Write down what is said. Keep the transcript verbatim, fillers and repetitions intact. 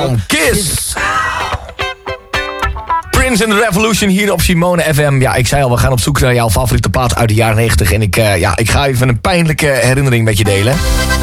van Kiss. Prince and the Revolution hier op Simone F M. Ja, ik zei al, we gaan op zoek naar jouw favoriete plaat uit de jaren negentig. En ik, uh, ja, ik ga even een pijnlijke herinnering met je delen.